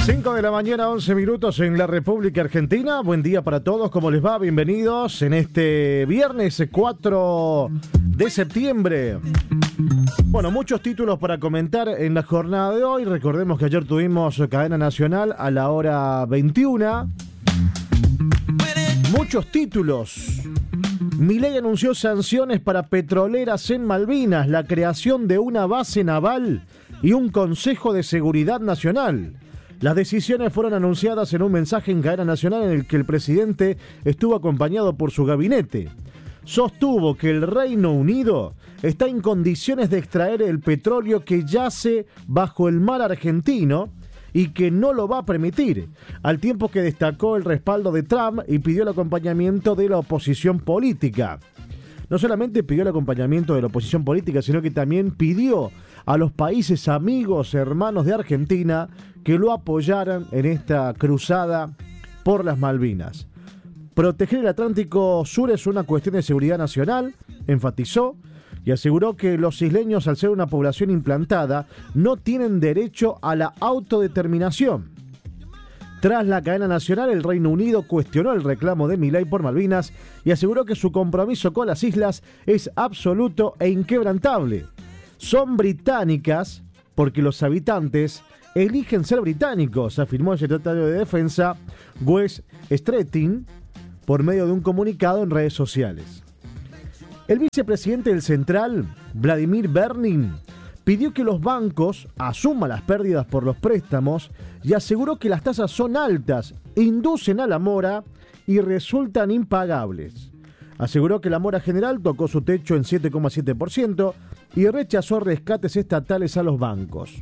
5 de la mañana, 11 minutos en la República Argentina. Buen día para todos, ¿cómo les va? Bienvenidos en este viernes 4 de septiembre. Bueno, muchos títulos para comentar en la jornada de hoy. Recordemos que ayer tuvimos cadena nacional a la hora 21. Muchos títulos. Milei anunció sanciones para petroleras en Malvinas, la creación de una base naval y un Consejo de Seguridad Nacional. Las decisiones fueron anunciadas en un mensaje en cadena nacional en el que el presidente estuvo acompañado por su gabinete. Sostuvo que el Reino Unido está en condiciones de extraer el petróleo que yace bajo el mar argentino y que no lo va a permitir, al tiempo que destacó el respaldo de Trump y pidió el acompañamiento de la oposición política. No solamente pidió el acompañamiento de la oposición política, sino que también pidió a los países amigos, hermanos de Argentina, que lo apoyaran en esta cruzada por las Malvinas. Proteger el Atlántico Sur es una cuestión de seguridad nacional, enfatizó, y aseguró que los isleños, al ser una población implantada, no tienen derecho a la autodeterminación. Tras la cadena nacional, el Reino Unido cuestionó el reclamo de Milei por Malvinas y aseguró que su compromiso con las islas es absoluto e inquebrantable. Son británicas porque los habitantes eligen ser británicos, afirmó el secretario de Defensa, Wes Streeting, por medio de un comunicado en redes sociales. El vicepresidente del Central, Vladimir Bernin, pidió que los bancos asuman las pérdidas por los préstamos y aseguró que las tasas son altas, inducen a la mora y resultan impagables. Aseguró que la mora general tocó su techo en 7,7% y rechazó rescates estatales a los bancos.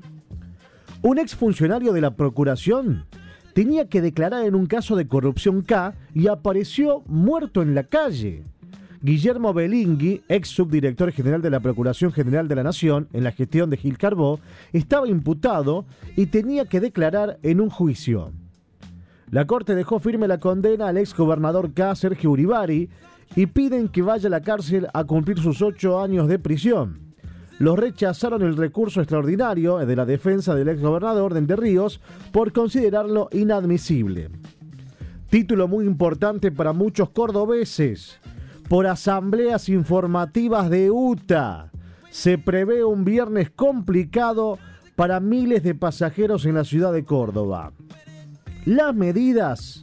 Un exfuncionario de la Procuración tenía que declarar en un caso de corrupción K y apareció muerto en la calle. Guillermo Belingui, ex subdirector general de la Procuración General de la Nación en la gestión de Gil Carbó, estaba imputado y tenía que declarar en un juicio. La Corte dejó firme la condena al ex gobernador K, Sergio Uribarri, y piden que vaya a la cárcel a cumplir sus 8 años de prisión. Los rechazaron el recurso extraordinario de la defensa del ex gobernador de Entre Ríos por considerarlo inadmisible. Título muy importante para muchos cordobeses. Por asambleas informativas de UTA, se prevé un viernes complicado para miles de pasajeros en la ciudad de Córdoba. Las medidas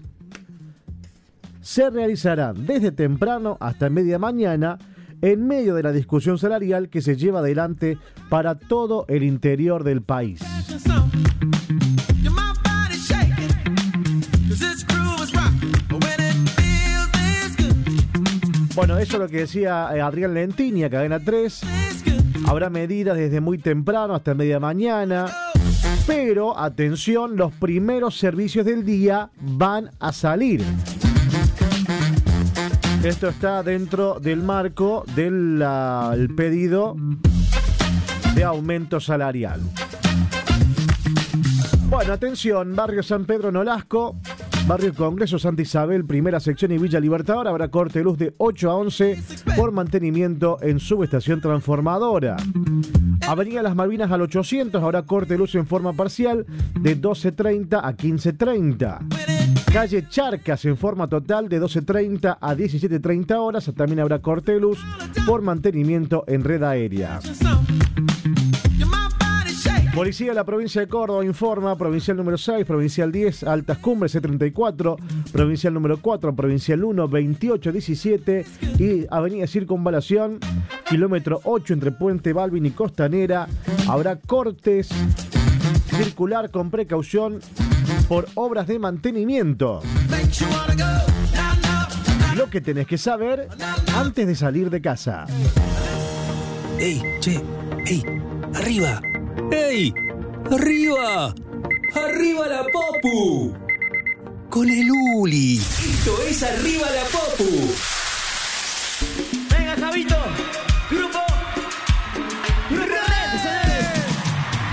se realizarán desde temprano hasta media mañana en medio de la discusión salarial que se lleva adelante para todo el interior del país. Bueno, eso es lo que decía Adrián Lentini, Cadena 3. Habrá medidas desde muy temprano hasta media mañana. Pero, atención, los primeros servicios del día van a salir. Esto está dentro del marco del pedido de aumento salarial. Bueno, atención, Barrio San Pedro Nolasco, Barrio Congreso, Santa Isabel, Primera Sección y Villa Libertador, habrá corte de luz de 8 a 11 por mantenimiento en subestación transformadora. Avenida Las Malvinas al 800, habrá corte de luz en forma parcial de 12:30 a 15:30. Calle Charcas en forma total de 12:30 a 17:30 horas, también habrá corte de luz por mantenimiento en red aérea. Policía de la provincia de Córdoba informa, provincial número 6, provincial 10, Altas Cumbres, C34, provincial número 4, provincial 1, 2817 y avenida Circunvalación, kilómetro 8 entre Puente Balvin y Costanera. Habrá cortes, circular con precaución por obras de mantenimiento. Lo que tenés que saber antes de salir de casa. ¡Ey, che! ¡Ey! ¡Arriba! ¡Ey! ¡Arriba! ¡Arriba la Popu! Con el Uli. Esto es Arriba la Popu. Venga, Javito.